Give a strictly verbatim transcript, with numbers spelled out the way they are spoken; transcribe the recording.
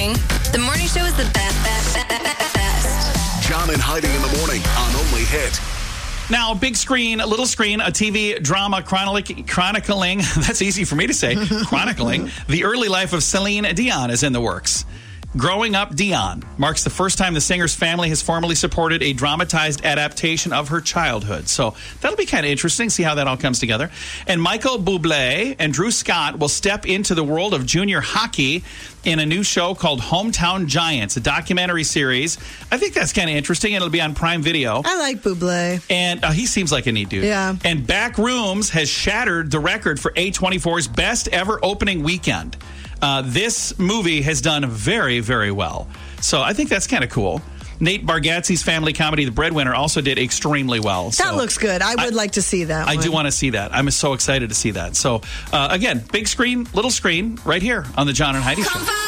morning. The morning show is the best, best, best, best. John and Heidi in the morning on Only Hit. Now, big screen, little screen, a T V drama chronic- chronicling, that's easy for me to say, chronicling the early life of Celine Dion is in the works. Growing Up Dion marks the first time the singer's family has formally supported a dramatized adaptation of her childhood. So that'll be kind of interesting, see how that all comes together. And Michael Bublé and Drew Scott will step into the world of junior hockey in a new show called Hometown Giants, a documentary series. I think that's kind of interesting, and it'll be on Prime Video. I like Bublé. And uh, he seems like a neat dude. Yeah. And Backrooms has shattered the record for A twenty-four's best ever opening weekend. Uh, this movie has done very, very well. So I think that's kind of cool. Nate Bargatze's family comedy, The Breadwinner, also did extremely well. That so looks good. I would I, like to see that I one. do want to see that. I'm so excited to see that. So, uh, again, big screen, little screen, right here on the John and Heidi Show.